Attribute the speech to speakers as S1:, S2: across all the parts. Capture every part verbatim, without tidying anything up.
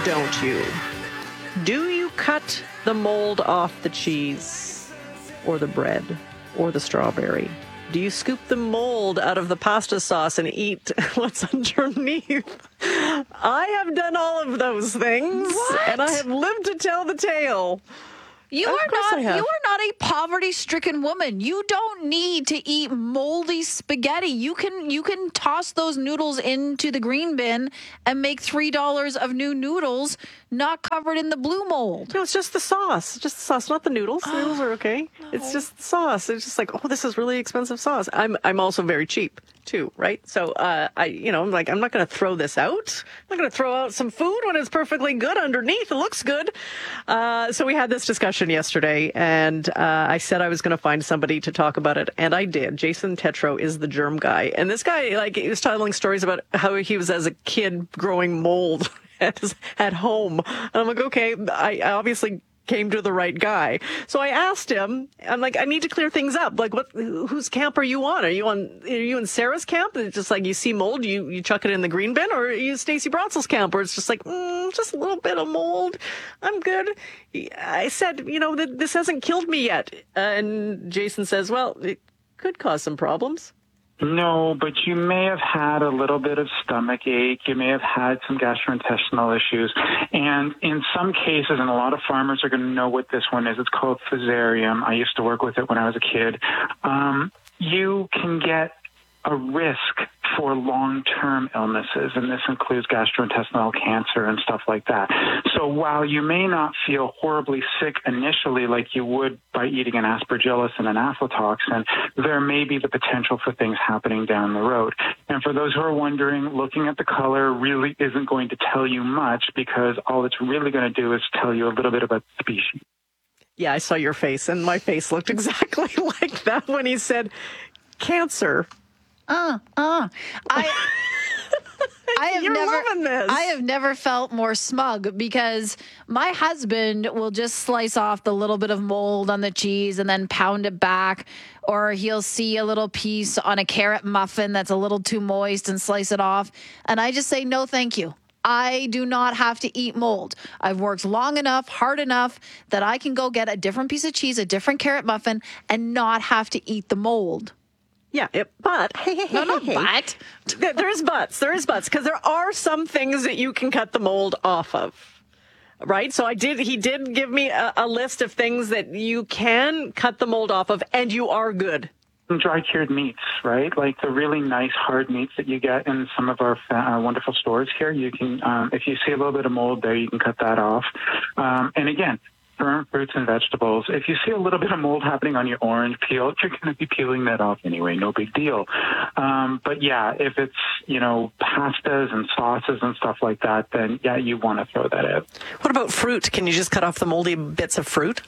S1: don't you? Do you cut the mold off the cheese or the bread or the strawberry? Do you scoop the mold out of the pasta sauce and eat what's underneath? I have done all of those things.
S2: What?
S1: And I have lived to tell the tale.
S2: You
S1: Of
S2: are
S1: course I
S2: not
S1: have.
S2: you are not a poverty-stricken woman. You don't need to eat moldy spaghetti. You can you can toss those noodles into the green bin and make three dollars of new noodles not covered in the blue mold.
S1: No, it's just the sauce. Just the sauce, not the noodles. The noodles are okay. It's just the sauce. It's just like, oh, this is really expensive sauce. I'm I'm also very cheap too, right? So uh, I, you know, I'm like, I'm not going to throw this out. I'm not going to throw out some food when it's perfectly good underneath. It looks good. Uh, so we had this discussion yesterday, and uh, I said I was going to find somebody to talk about it, and I did. Jason Tetro is the germ guy, and this guy, like, he was telling stories about how he was as a kid growing mold at, his, at home. And I'm like, okay, I, I obviously came to the right guy. So I asked him, I'm like, I need to clear things up. Like, what, whose camp are you on? Are you on, are you in Sarah's camp? It's just like, you see mold, you, you chuck it in the green bin, or are you Stacey Brotzel's camp, where it's just like, mm, just a little bit of mold. I'm good. I said, you know, th- this hasn't killed me yet. Uh, and Jason says, well, it could cause some problems.
S3: No, but you may have had a little bit of stomach ache. You may have had some gastrointestinal issues. And in some cases, and a lot of farmers are going to know what this one is, it's called Fusarium. I used to work with it when I was a kid. Um, you can get a risk for long-term illnesses, and this includes gastrointestinal cancer and stuff like that. So while you may not feel horribly sick initially like you would by eating an aspergillus and an aflatoxin, there may be the potential for things happening down the road. And for those who are wondering, looking at the color really isn't going to tell you much, because all it's really going to do is tell you a little bit about the species.
S1: Yeah, I saw your face, and my face looked exactly like that when he said cancer.
S2: Uh, uh. I I have
S1: You're
S2: never
S1: loving this.
S2: I have never felt more smug, because my husband will just slice off the little bit of mold on the cheese and then pound it back, or he'll see a little piece on a carrot muffin that's a little too moist and slice it off, and I just say no thank you. I do not have to eat mold. I've worked long enough, hard enough, that I can go get a different piece of cheese, a different carrot muffin, and not have to eat the mold.
S1: Yeah, it, but
S2: No, not but.
S1: There is buts. There is buts, because there are some things that you can cut the mold off of, right? So I did. He did give me a, a list of things that you can cut the mold off of, and you are good.
S3: Dry cured meats, right? Like the really nice hard meats that you get in some of our uh, wonderful stores here. You can, um, if you see a little bit of mold there, you can cut that off. Um, and again, firm fruits and vegetables. If you see a little bit of mold happening on your orange peel, you're going to be peeling that off anyway. No big deal. Um, but yeah, if it's, you know, pastas and sauces and stuff like that, then yeah, you want to throw that out.
S1: What about fruit? Can you just cut off the moldy bits of fruit?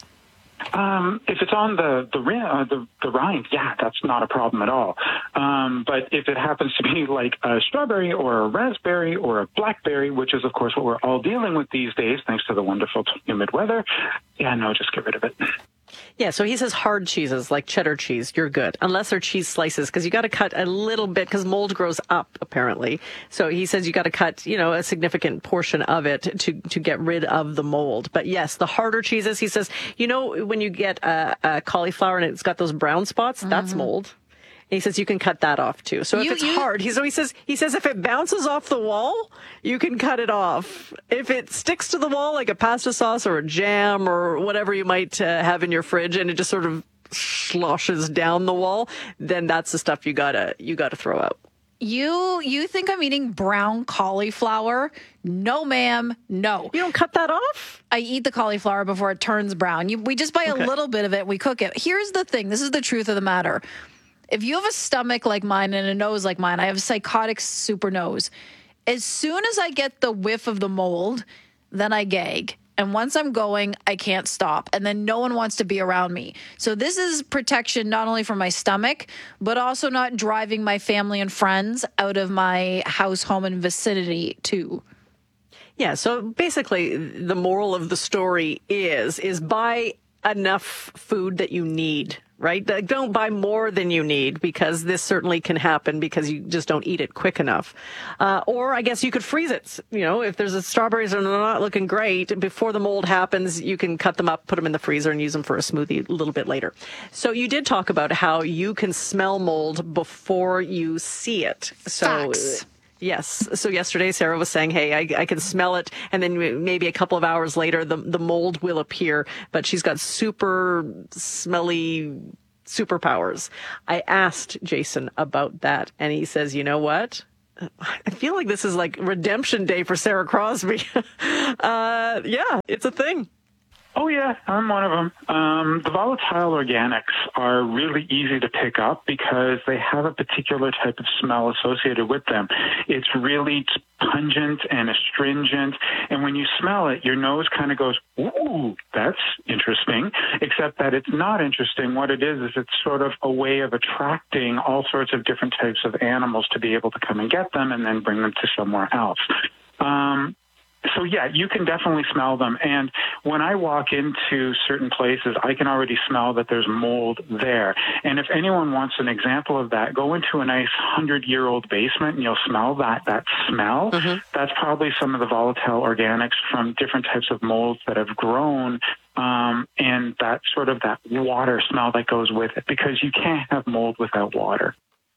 S3: Um, if it's on the the, uh, the the rind, yeah, that's not a problem at all. Um, but if it happens to be like a strawberry or a raspberry or a blackberry, which is, of course, what we're all dealing with these days, thanks to the wonderful humid weather, yeah, no, just get rid of it.
S1: Yeah, so he says hard cheeses like cheddar cheese, you're good, unless they're cheese slices, because you got to cut a little bit, because mold grows up, apparently. So he says you got to cut, you know, a significant portion of it to to get rid of the mold. But yes, the harder cheeses, he says, you know, when you get a, a cauliflower and it's got those brown spots, mm-hmm. that's mold. And he says you can cut that off too. So if
S2: You-
S1: it's
S2: you-
S1: hard, he, so he says he says if it bounces off the wall, you can cut it off. If it sticks to the wall like a pasta sauce or a jam or whatever you might uh, have in your fridge, and it just sort of sloshes down the wall, then that's the stuff you gotta you gotta throw out.
S2: You you think I'm eating brown cauliflower? No, ma'am. No.
S1: You don't cut that off?
S2: I eat the cauliflower before it turns brown. You, we just buy
S1: Okay.
S2: a little bit of it. We cook it. Here's the thing. This is the truth of the matter. If you have a stomach like mine and a nose like mine, I have a psychotic super nose. As soon as I get the whiff of the mold, then I gag. And once I'm going, I can't stop. And then no one wants to be around me. So this is protection not only for my stomach, but also not driving my family and friends out of my house, home, and vicinity too.
S1: Yeah, so basically the moral of the story is is buy enough food that you need, right? Don't buy more than you need, because this certainly can happen because you just don't eat it quick enough. Uh, or I guess you could freeze it. You know, if there's a strawberries and they're not looking great, before the mold happens, you can cut them up, put them in the freezer, and use them for a smoothie a little bit later. So you did talk about how you can smell mold before you see it. So.
S2: Facts.
S1: Yes. So yesterday, Sarah was saying, hey, I, I can smell it. And then maybe a couple of hours later, the, the mold will appear. But she's got super smelly superpowers. I asked Jason about that, and he says, you know what? I feel like this is like redemption day for Sarah Crosby. uh, yeah, it's a thing.
S3: Oh, yeah, I'm one of them. Um, the volatile organics are really easy to pick up because they have a particular type of smell associated with them. It's really pungent and astringent, and when you smell it, your nose kind of goes, ooh, that's interesting, except that it's not interesting. What it is is it's sort of a way of attracting all sorts of different types of animals to be able to come and get them and then bring them to somewhere else. Um, So, yeah, you can definitely smell them. And when I walk into certain places, I can already smell that there's mold there. And if anyone wants an example of that, go into a nice hundred-year-old basement and you'll smell that, that smell. Mm-hmm. That's probably some of the volatile organics from different types of molds that have grown, um, and that sort of that water smell that goes with it, because you can't have mold without water.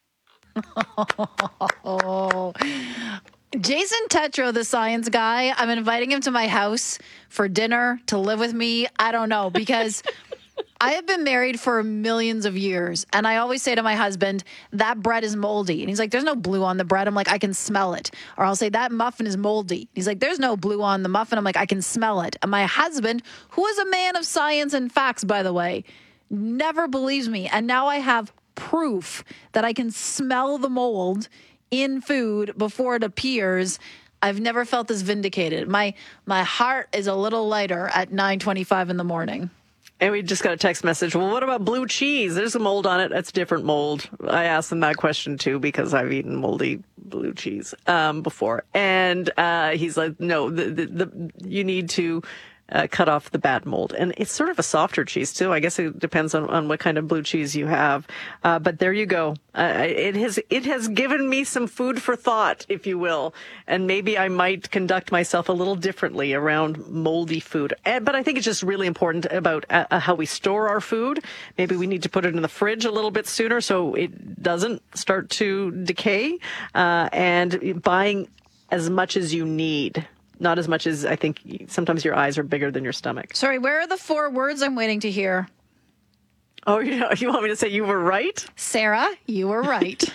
S2: Oh. Jason Tetro, the science guy, I'm inviting him to my house for dinner to live with me. I don't know, because I have been married for millions of years, and I always say to my husband, that bread is moldy. And he's like, there's no blue on the bread. I'm like, I can smell it. Or I'll say, that muffin is moldy. He's like, there's no blue on the muffin. I'm like, I can smell it. And my husband, who is a man of science and facts, by the way, never believes me. And now I have proof that I can smell the mold in food before it appears. I've never felt this vindicated. My my heart is a little lighter at nine twenty-five in the morning.
S1: And we just got a text message. Well, what about blue cheese? There's a mold on it. That's different mold. I asked them that question too, because I've eaten moldy blue cheese um, before. And uh, he's like, no, the, the, the you need to Uh, cut off the bad mold. And it's sort of a softer cheese, too. I guess it depends on, on what kind of blue cheese you have. Uh, but there you go. Uh, it has it has given me some food for thought, if you will. And maybe I might conduct myself a little differently around moldy food. And, but I think it's just really important about uh, how we store our food. Maybe we need to put it in the fridge a little bit sooner so it doesn't start to decay. Uh, and buying as much as you need. Not as much as I think sometimes your eyes are bigger than your stomach.
S2: Sorry, where are the four words I'm waiting to hear?
S1: Oh, you know, you want me to say you were right?
S2: Sarah, you were right.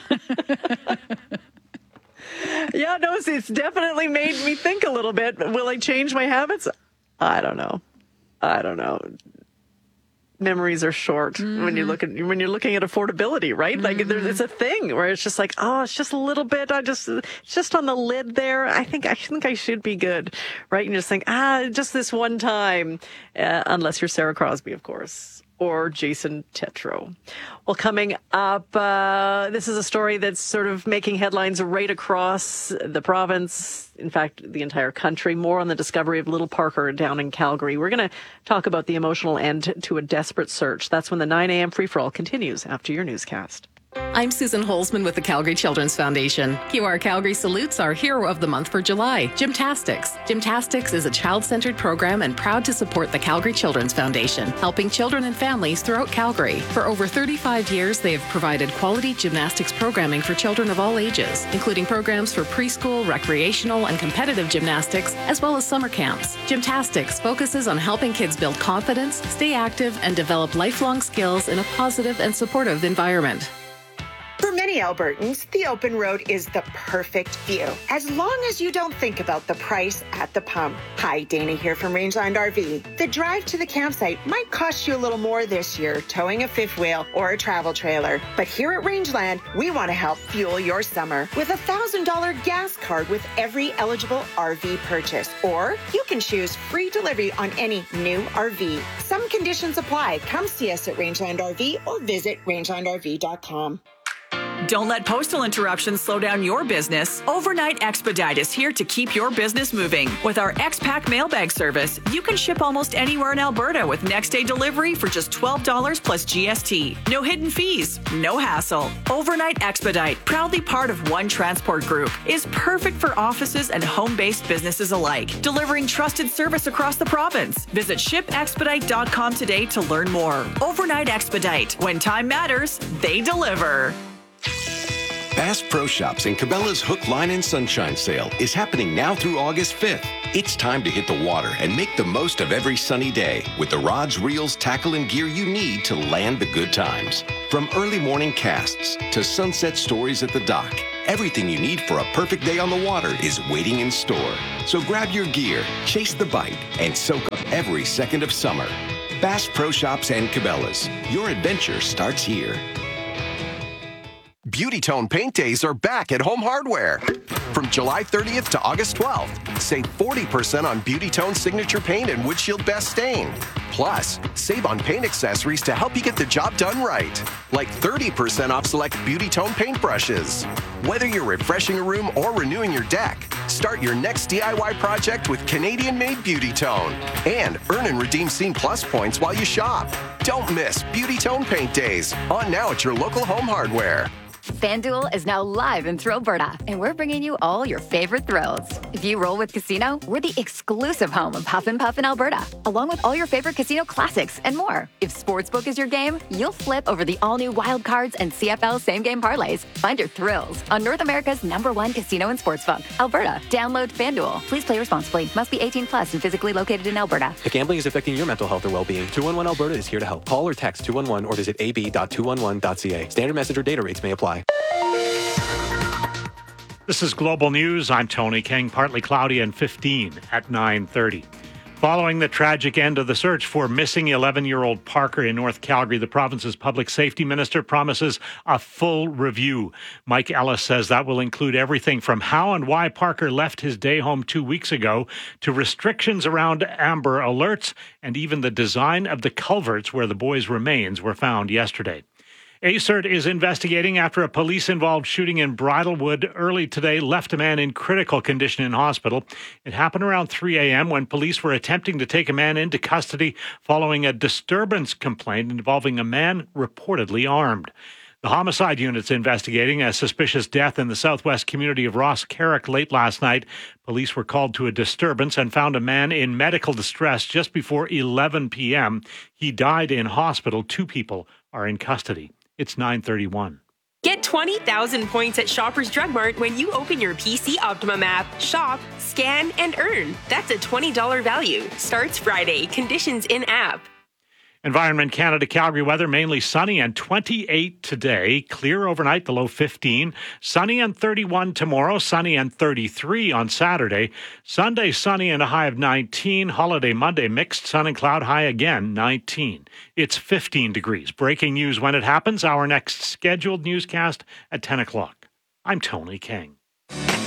S1: Yeah, no, it's, it's definitely made me think a little bit. Will I change my habits? I don't know. I don't know. Memories are short mm-hmm. when you look at when you're looking at affordability, right? Mm-hmm. Like there's it's a thing where it's just like, oh, it's just a little bit. I just it's just on the lid there. I think I think I should be good, right? And you just think, ah, just this one time, uh, unless you're Sarah Crosby, of course, or Jason Tetro. Well, coming up, uh, this is a story that's sort of making headlines right across the province, in fact, the entire country. More on the discovery of little Parker down in Calgary. We're going to talk about the emotional end to a desperate search. That's when the nine a.m. free-for-all continues after your newscast.
S4: I'm Susan Holzman with the Calgary Children's Foundation. Q R Calgary salutes our hero of the month for July, Gymtastics. Gymtastics is a child-centered program and proud to support the Calgary Children's Foundation, helping children and families throughout Calgary. For over thirty-five years, they have provided quality gymnastics programming for children of all ages, including programs for preschool, recreational, and competitive gymnastics, as well as summer camps. Gymtastics focuses on helping kids build confidence, stay active, and develop lifelong skills in a positive and supportive environment.
S5: For many Albertans, the open road is the perfect view, as long as you don't think about the price at the pump. Hi, Dana here from Rangeland R V. The drive to the campsite might cost you a little more this year, towing a fifth wheel or a travel trailer. But here at Rangeland, we want to help fuel your summer with a one thousand dollars gas card with every eligible R V purchase. Or you can choose free delivery on any new R V. Some conditions apply. Come see us at Rangeland R V or visit rangeland r v dot com.
S6: Don't let postal interruptions slow down your business. Overnight Expedite is here to keep your business moving. With our X-Pack mailbag service, you can ship almost anywhere in Alberta with next-day delivery for just twelve dollars plus G S T. No hidden fees, no hassle. Overnight Expedite, proudly part of One Transport Group, is perfect for offices and home-based businesses alike, delivering trusted service across the province. Visit ship expedite dot com today to learn more. Overnight Expedite. When time matters, they deliver.
S7: Bass Pro Shops and Cabela's Hook, Line, and Sunshine sale is happening now through August fifth. It's time to hit the water and make the most of every sunny day with the rods, reels, tackle, and gear you need to land the good times. From early morning casts to sunset stories at the dock, everything you need for a perfect day on the water is waiting in store. So grab your gear, chase the bite, and soak up every second of summer. Bass Pro Shops and Cabela's. Your adventure starts here.
S8: Beauty Tone Paint Days are back at Home Hardware. From July thirtieth to August twelfth, save forty percent on Beauty Tone Signature Paint and Windshield Best Stain. Plus, save on paint accessories to help you get the job done right, like thirty percent off select Beauty Tone paint brushes. Whether you're refreshing a room or renewing your deck, start your next D I Y project with Canadian-made Beauty Tone and earn and redeem Scene Plus points while you shop. Don't miss Beauty Tone Paint Days, on now at your local Home Hardware.
S9: FanDuel is now live in Thrill Alberta, and we're bringing you all your favorite thrills. If you roll with Casino, we're the exclusive home of Huff and Puff in Alberta, along with all your favorite casino classics and more. If Sportsbook is your game, you'll flip over the all-new Wild Cards and C F L same-game parlays. Find your thrills on North America's number one casino and sportsbook, Alberta. Download FanDuel. Please play responsibly. Must be eighteen plus and physically located in Alberta.
S10: If gambling is affecting your mental health or well-being, two one one Alberta is here to help. Call or text two one one or visit a b dot two one one dot c a. Standard message or data rates may apply.
S11: This is Global News. I'm Tony King. Partly cloudy and fifteen at nine thirty. Following the tragic end of the search for missing eleven-year-old Parker in North Calgary, the province's public safety minister promises a full review. Mike Ellis says that will include everything from how and why Parker left his day home two weeks ago to restrictions around Amber Alerts and even the design of the culverts where the boy's remains were found yesterday. A C E R T is investigating after a police-involved shooting in Bridlewood early today left a man in critical condition in hospital. It happened around three a.m. when police were attempting to take a man into custody following a disturbance complaint involving a man reportedly armed. The homicide unit's investigating a suspicious death in the southwest community of Ross Carrick late last night. Police were called to a disturbance and found a man in medical distress just before eleven p.m. He died in hospital. Two people are in custody. It's nine thirty-one.
S12: Get twenty thousand points at Shoppers Drug Mart when you open your P C Optimum app. Shop, scan, and earn. That's a twenty dollars value. Starts Friday. Conditions in app.
S11: Environment Canada Calgary weather, mainly sunny and twenty-eight today. Clear overnight, the low fifteen. Sunny and thirty-one tomorrow. Sunny and thirty-three on Saturday. Sunday, sunny and a high of nineteen. Holiday Monday, mixed sun and cloud, high again, nineteen. It's fifteen degrees. Breaking news when it happens. Our next scheduled newscast at ten o'clock. I'm Tony King.